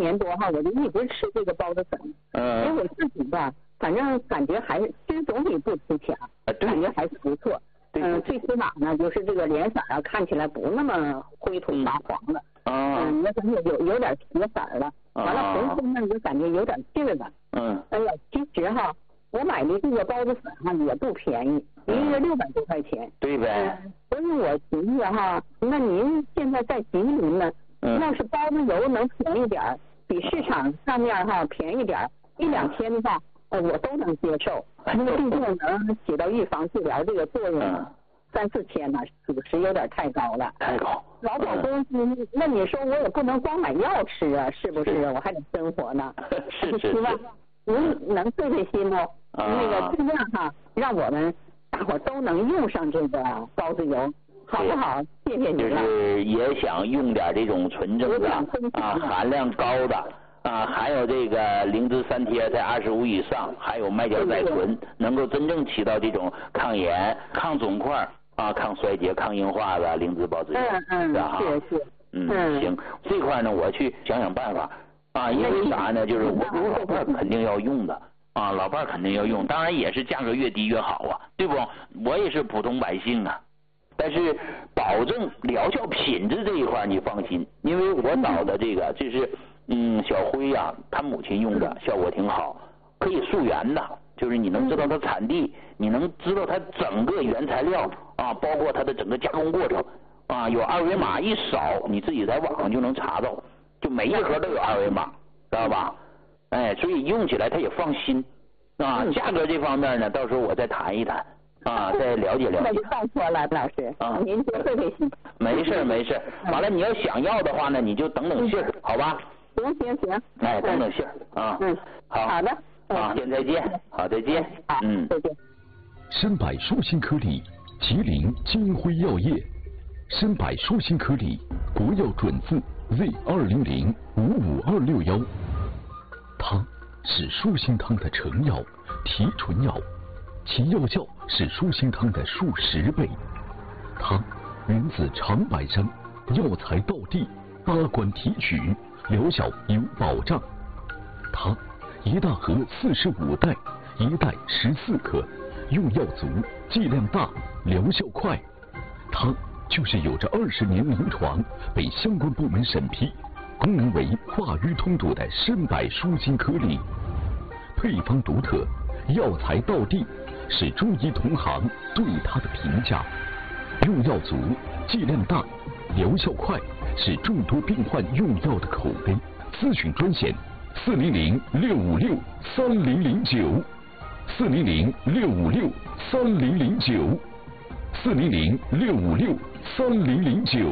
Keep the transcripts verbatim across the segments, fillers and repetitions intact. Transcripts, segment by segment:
年多哈，我就一直吃这个包子粉。嗯。因为我自己吧，反正感觉还是其实总体不出强，感觉还是不错。嗯，最起码呢，就是这个脸色啊，看起来不那么灰土发黄了。嗯，那感觉有有点皮色了。完了，浑身呢就感觉有点劲儿了。嗯。哎呀，其实哈，我买的这个包子粉哈也不便宜，一个月六百多块钱。对呗。所以我寻思哈，那您现在在吉林呢，要是包子油能便宜点儿，比市场上面哈便宜点儿，一两千的话。呃，我都能接受，因为毕竟能起到预防治疗这个作用。嗯、三四千呢，属实有点太高了。太高。劳保公司，那你说我也不能光买药吃啊，是不是？我还得生活呢。是是。希望您能费费心哦，那个尽量哈，让我们大伙都能用上这个包子油，好不好？谢谢您了。就是也想用点这种纯正的啊，含量高的。啊，还有这个灵芝三贴在二十五以上，还有麦角甾醇，能够真正起到这种抗炎、抗肿块啊、抗衰竭、抗硬化的灵芝包子油，嗯嗯，是哈，是是，嗯，行，这块呢我去想想办法啊，因为啥呢？就是我我老伴肯定要用的啊，老伴肯定要用，当然也是价格越低越好啊，对不？我也是普通百姓啊。但是保证疗效品质这一块你放心，因为我找的这个这是嗯小辉呀、啊，他母亲用的效果挺好，可以溯源的，就是你能知道它产地，你能知道它整个原材料啊，包括它的整个加工过程啊，有二维码一扫，你自己在网上就能查到，就每一盒都有二维码，知道吧？哎，所以用起来他也放心啊。价格这方面呢，到时候我再谈一谈。啊，再了解了解。那就拜托了，老师。啊，您多费费心。没事没事，完了你要想要的话呢，你就等等信儿，好吧？行行行。哎，等等信儿啊。嗯。好。好的。啊，先再见。好，再见。好。嗯，再见。 参百舒心颗粒，麒麟金辉药业。参百舒心颗粒，国药准字 Z 二零零五五二六幺。它是舒心汤的成药，提纯药。其药效是舒心汤的数十倍。它源自长白山，药材到地，八关提取，疗效有保障。它一大盒四十五袋，一袋十四克，用药足，剂量大，疗效快。它就是有着二十年临床，被相关部门审批，功能为化瘀通堵的参百舒心颗粒。配方独特，药材到地。是中医同行对它的评价，用药足，剂量大，疗效快，是众多病患用药的口碑。咨询专线：四零零六五六三零零九，四零零六五六三零零九，四零零六五六三零零九。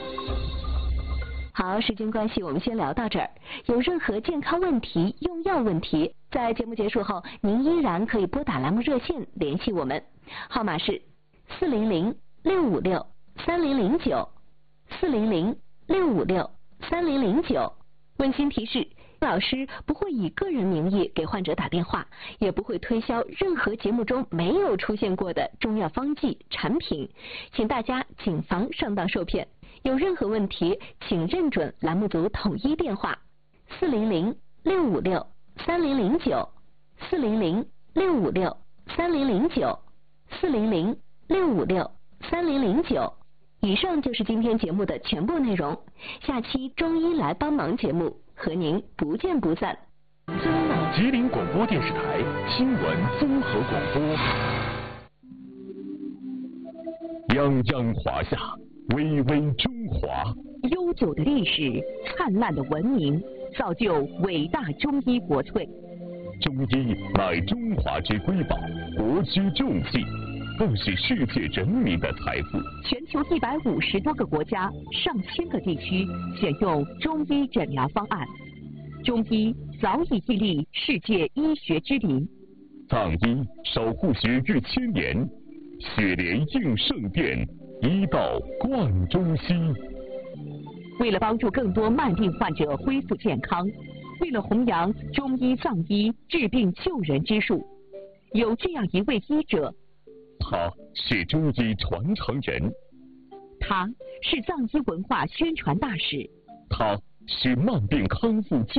好，时间关系，我们先聊到这儿。有任何健康问题、用药问题，在节目结束后，您依然可以拨打栏目热线联系我们，号码是四零零六五六三零零九，四零零六五六三零零九。温馨提示：老师不会以个人名义给患者打电话，也不会推销任何节目中没有出现过的中药方剂产品，请大家谨防上当受骗。有任何问题，请认准栏目组统一电话：四零零六五六三零零九，四零零六五六三零零九，四零零六五六三零零九。以上就是今天节目的全部内容。下期中医来帮忙节目和您不见不散。 吉林广播电视台新闻综合广播。泱泱华夏，巍巍中华。 悠久的历史，灿烂的文明，造就伟大中医国粹。 中医乃中华之瑰宝，国之重器，更是世界人民的财富。 全球一百五十多个国家、上千个地区选用中医诊疗方案，中医早已屹立世界医学之林。 藏医守护学逾千年，血莲应圣殿，医道贯中西。 为了帮助更多慢病患者恢复健康，为了弘扬中医藏医治病救人之术，有这样一位医者， 他是中医传承人， 他是藏医文化宣传大使， 他是慢病康复